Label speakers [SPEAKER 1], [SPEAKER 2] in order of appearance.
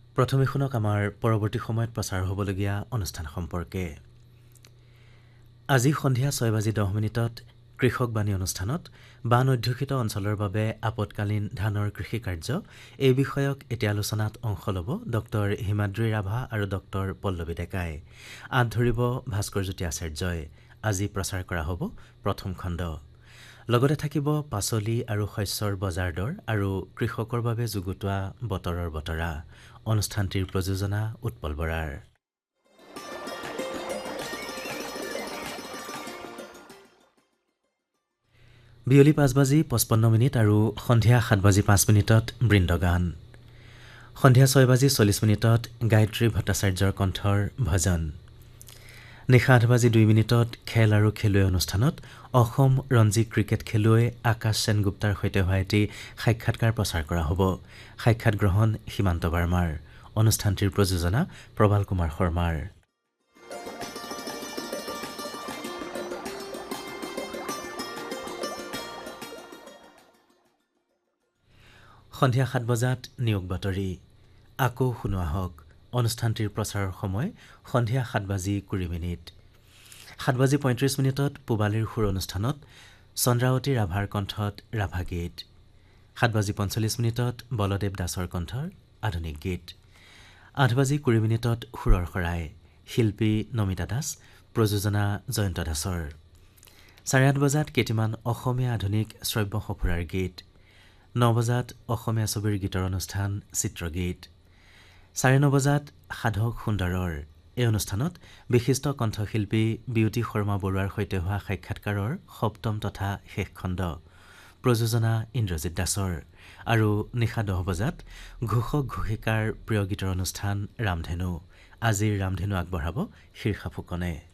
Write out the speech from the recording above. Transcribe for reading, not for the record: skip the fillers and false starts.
[SPEAKER 1] প্ৰথমে শুনক আমাৰ পৰৱৰ্তী সময়ত প্ৰচাৰ হ'বলগীয়া অনুষ্ঠান সম্পৰ্কে। আজি সন্ধিয়া 6:10 কৃষক বাণী অনুষ্ঠানত বান অধ্যুষিত অঞ্চলৰ বাবে আপতকালীন ধানৰ কৃষি কাৰ্য এই বিষয়ক এতিয়া আলোচনাত অংশ ল'ব ডক্টৰ হিমাদ্ৰী ৰাভা আৰু ডক্টৰ পল্লৱী ডেকাই। আঁত ধৰিব ভাস্কৰজ্যোতি আচাৰ্যই। আজি প্ৰচাৰ কৰা হ'ব প্ৰথম খণ্ড। লগতে থাকিব পাচলি আৰু শস্যৰ বজাৰ দৰ আৰু কৃষকৰ বাবে যুগুতোৱা বতৰৰ বতৰা। অনুষ্ঠানটিৰ প্ৰযোজনা উৎপল বৰাৰ। বিয়লি 5:55 আৰু সন্ধিয়া 7:05 বৃন্দগান। সন্ধিয়া 6:40 গায়ত্ৰী ভট্টাচাৰ্যৰ কণ্ঠৰ ভজন। নিশা 8:02 খেল আৰু খেলুৱৈ অনুষ্ঠানত অসম ৰঞ্জী ক্ৰিকেট খেলুৱৈ আকাশ সেনগুপ্তাৰ সৈতে হোৱা এটি সাক্ষাৎকাৰ প্ৰচাৰ কৰা হ'ব। সাক্ষাৎ গ্ৰহণ সীমান্ত বাৰ্মাৰ। অনুষ্ঠানটিৰ প্ৰযোজনা প্ৰবাল কুমাৰ শৰ্মাৰ। সন্ধিয়া 7 বজাত নিয়োগ বাতৰি। আকৌ শুনোৱা হওক। অনুষ্ঠানটিৰ প্ৰচাৰৰ সময় সন্ধিয়া 7:20। 7:35 পূবালীৰ সুৰ অনুষ্ঠানত চন্দ্ৰাৱতী ৰাভাৰ কণ্ঠত ৰাভা গীত। 7:45 বলদেৱ দাসৰ কণ্ঠৰ আধুনিক গীত। 8:20 সুৰৰ শৰাই। শিল্পী নমিতা দাস, প্ৰযোজনা জয়ন্ত দাসৰ। 8:30 কেইটিমান অসমীয়া আধুনিক শ্ৰব্য সঁফুৰাৰ গীত। 9 বজাত অসমীয়া ছবিৰ গীতৰ অনুষ্ঠান চিত্ৰগীত। 9:30 সাধক সুন্দৰৰ। এই অনুষ্ঠানত বিশিষ্ট কণ্ঠশিল্পী বিউতি শৰ্মা বৰুৱাৰ সৈতে হোৱা সাক্ষাৎকাৰৰ সপ্তম তথা শেষ খণ্ড। প্ৰযোজনা ইন্দ্ৰজিৎ দাসৰ। আৰু নিশা 10 বজাত ঘোষক ঘোষিকাৰ প্ৰিয় গীতৰ অনুষ্ঠান ৰামধেনু। আজিৰ ৰামধেনু আগবঢ়াব শীৰ্ষা ফুকনে।